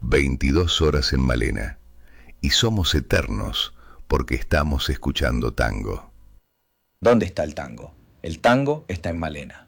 22 horas en Malena. Y somos eternos porque estamos escuchando tango. ¿Dónde está el tango? El tango está en Malena.